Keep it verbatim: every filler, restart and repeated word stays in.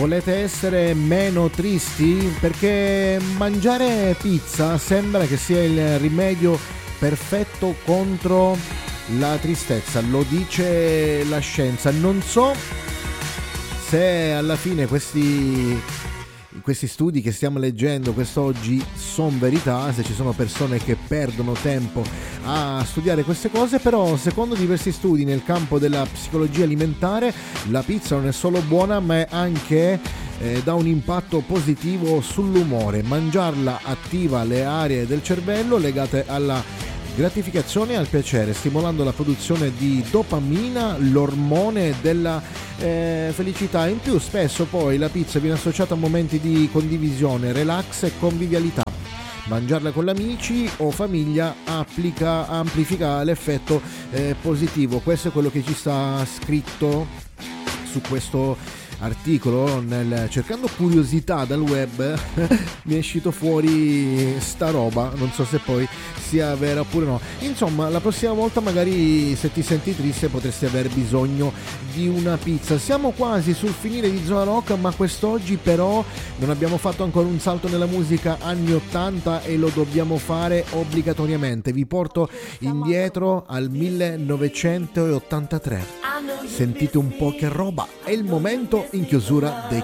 Volete essere meno tristi? Perché mangiare pizza sembra che sia il rimedio perfetto contro la tristezza, lo dice la scienza. Non so se alla fine questi questi studi che stiamo leggendo quest'oggi sono verità, se ci sono persone che perdono tempo a studiare queste cose, però secondo diversi studi nel campo della psicologia alimentare la pizza non è solo buona ma è anche eh, dà un impatto positivo sull'umore. Mangiarla attiva le aree del cervello legate alla gratificazione e al piacere, stimolando la produzione di dopamina, l'ormone della eh, felicità. In più spesso poi la pizza viene associata a momenti di condivisione, relax e convivialità. Mangiarla con amici o famiglia applica, amplifica l'effetto eh, positivo. Questo è quello che ci sta scritto su questo articolo. Nel, cercando curiosità dal web mi è uscito fuori sta roba, non so se poi sia vera oppure no. Insomma, la prossima volta magari se ti senti triste potresti aver bisogno di una pizza. Siamo quasi sul finire di Zona Rock, ma quest'oggi però non abbiamo fatto ancora un salto nella musica anni ottanta e lo dobbiamo fare obbligatoriamente. Vi porto indietro al millenovecentottantatré. Sentite un po' che roba, è il momento in chiusura dei